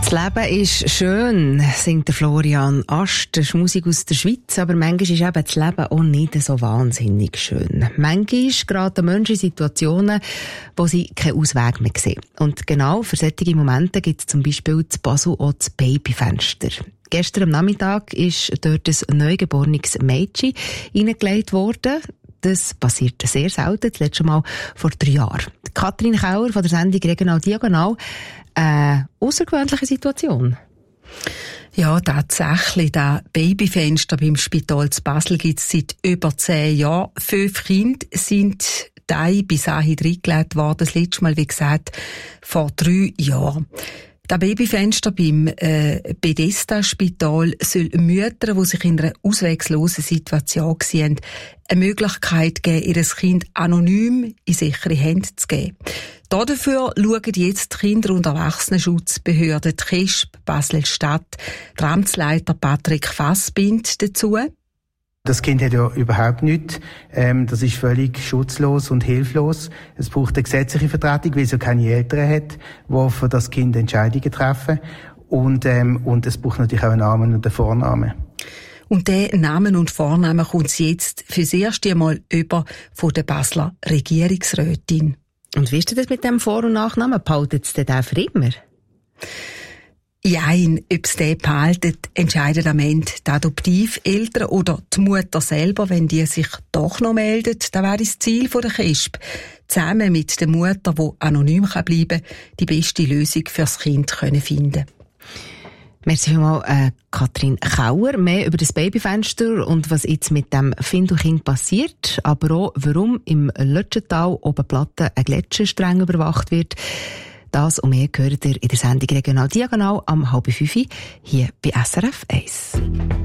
Das Leben ist schön, singt der Florian Ast. Das ist Musik aus der Schweiz, aber manchmal ist eben das Leben auch nicht so wahnsinnig schön. Manchmal geraten Menschen in Situationen, wo sie keinen Ausweg mehr sehen. Und genau für solche Momente gibt es zum Beispiel zu Basel auch das Babyfenster. Gestern am Nachmittag ist dort ein neugeborenes Mädchen hineingelegt worden. Das passiert sehr selten, das letzte Mal vor 3 Jahren. Katrin Kauer von der Sendung Regional Diagonal. Außergewöhnliche Situation. Ja, tatsächlich. Das Babyfenster beim Spital zu Basel gibt es seit über 10 Jahren. 5 Kinder sind bis dahin reingelegt worden. Das letzte Mal, wie gesagt, vor 3 Jahren. Das Babyfenster beim Bethesda-Spital soll Müttern, die sich in einer ausweglosen Situation sehen, eine Möglichkeit geben, ihr Kind anonym in sichere Hände zu geben. Dafür schauen jetzt die Kinder- und Erwachsenenschutzbehörde, die KESB Basel-Stadt, der Amtsleiter Patrick Fassbind dazu. Das Kind hat ja überhaupt nichts. Das ist völlig schutzlos und hilflos. Es braucht eine gesetzliche Vertretung, weil es ja keine Eltern hat, die für das Kind Entscheidungen treffen. Und es braucht natürlich auch einen Namen und einen Vornamen. Und diesen Namen und Vornamen kommt sie jetzt fürs erste Mal über von der Basler Regierungsrätin. Und wie ist das mit dem Vor- und Nachnamen? Behaltet es den für immer? Jein, ob es den behalten, entscheiden am Ende die Adoptiveltern oder die Mutter selber, wenn die sich doch noch meldet. Das wäre das Ziel der KESB. Zusammen mit der Mutter, die anonym bleiben kann, die beste Lösung fürs Kind finden. Merci vielmals, Katrin Kauer. Mehr über das Babyfenster und was jetzt mit dem Findelkind passiert, aber auch, warum im Lötschental oben Platte ein Gletscher streng überwacht wird. Das und mehr hört ihr in der Sendung Regional Diagonal am 4:30 hier bei SRF 1.